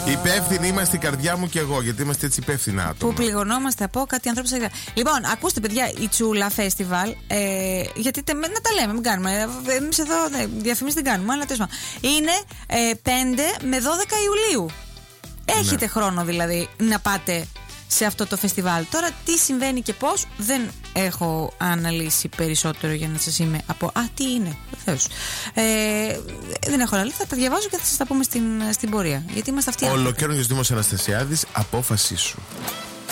Υπεύθυνοι είμαστε η καρδιά μου και εγώ, γιατί είμαστε έτσι υπεύθυνα άτομα. Που πληγωνόμαστε από κάτι ανθρώπους. Λοιπόν, ακούστε, παιδιά, η Τσούλα Φέστιβαλ. Γιατί να τα λέμε, μην κάνουμε. Εμείς εδώ διαφημίσεις δεν κάνουμε, αλλά τέλος πάντων. Είναι 5 με 12 Ιουλίου. Έχετε χρόνο δηλαδή να πάτε σε αυτό το φεστιβάλ. Τώρα τι συμβαίνει και πώς δεν έχω αναλύσει περισσότερο για να σας είμαι από τι είναι βεβαίως. Δεν έχω αναλύσει, θα τα διαβάζω και θα σας τα πούμε στην πορεία, γιατί είμαστε αυτοί. Ολοκαίριος Δήμος Αναστασιάδης, απόφασή σου.